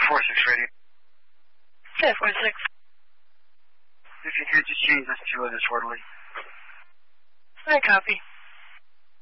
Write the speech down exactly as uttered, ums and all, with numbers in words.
four six radio. seven four six. If you could just change this to others orderly. I copy.